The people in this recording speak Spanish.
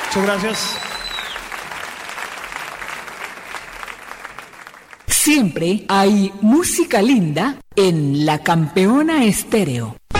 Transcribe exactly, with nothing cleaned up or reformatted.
Muchas gracias. Siempre hay música linda en La Campeona Estéreo.